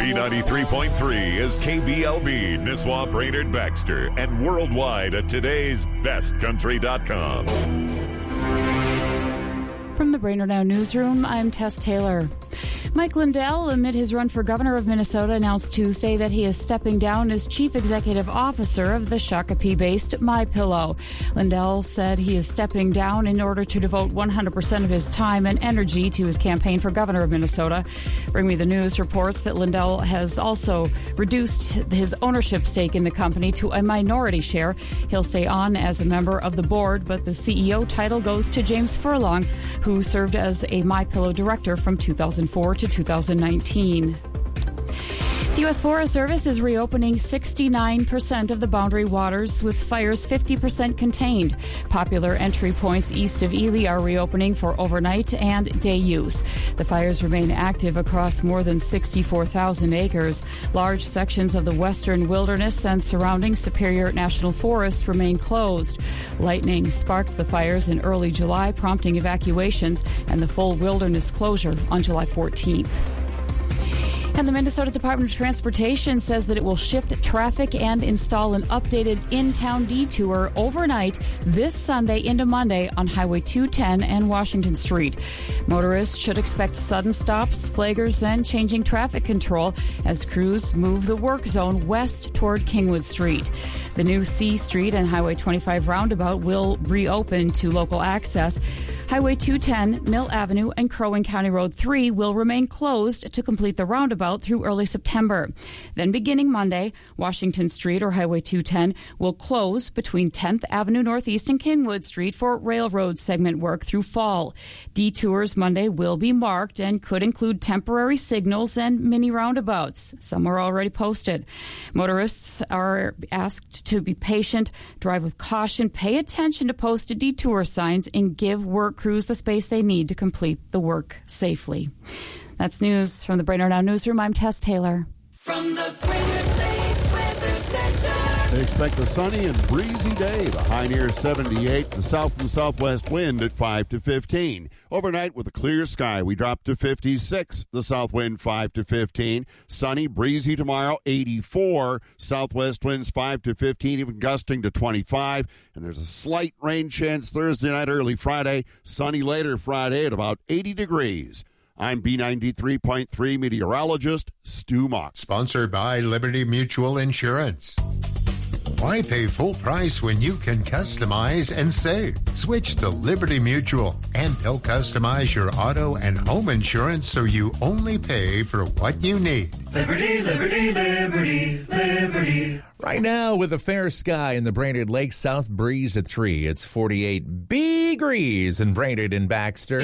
B93.3 is KBLB, Nisswa, Brainerd, Baxter, and worldwide at today'sbestcountry.com. From the Brainerd Now Newsroom, I'm Tess Taylor. Mike Lindell, amid his run for governor of Minnesota, announced Tuesday that he is stepping down as chief executive officer of the Shakopee-based MyPillow. Lindell said he is stepping down in order to devote 100% of his time and energy to his campaign for governor of Minnesota. Bring Me the News reports that Lindell has also reduced his ownership stake in the company to a minority share. He'll stay on as a member of the board, but the CEO title goes to James Furlong, who served as a MyPillow director from 2004 to 2019. The U.S. Forest Service is reopening 69% of the Boundary Waters, with fires 50% contained. Popular entry points east of Ely are reopening for overnight and day use. The fires remain active across more than 64,000 acres. Large sections of the western wilderness and surrounding Superior National Forest remain closed. Lightning sparked the fires in early July, prompting evacuations and the full wilderness closure on July 14th. And the Minnesota Department of Transportation says that it will shift traffic and install an updated in-town detour overnight this Sunday into Monday on Highway 210 and Washington Street. Motorists should expect sudden stops, flaggers, and changing traffic control as crews move the work zone west toward Kingwood Street. The new C Street and Highway 25 roundabout will reopen to local access. Highway 210, Mill Avenue, and Crow Wing County Road 3 will remain closed to complete the roundabout through early September. Then beginning Monday, Washington Street or Highway 210 will close between 10th Avenue Northeast and Kingwood Street for railroad segment work through fall. Detours Monday will be marked and could include temporary signals and mini roundabouts. Some are already posted. Motorists are asked to be patient, drive with caution, pay attention to posted detour signs, and give work crews the space they need to complete the work safely. That's news from the Brainerd Now Newsroom. I'm Tess Taylor. From the Brainerd Lakes Weather Center. They expect a sunny and breezy day. The high near 78. The south and southwest wind at 5 to 15. Overnight with a clear sky, we drop to 56. The south wind 5 to 15. Sunny, breezy tomorrow, 84. Southwest winds 5 to 15, even gusting to 25. And there's a slight rain chance Thursday night, early Friday. Sunny later Friday at about 80 degrees. I'm B93.3 meteorologist Stu Mock. Sponsored by Liberty Mutual Insurance. Why pay full price when you can customize and save? Switch to Liberty Mutual, and they'll customize your auto and home insurance so you only pay for what you need. Liberty, liberty, liberty, liberty. Right now, with a fair sky in the Brainerd Lake, south breeze at 3. It's 48 degrees in Brainerd and Baxter.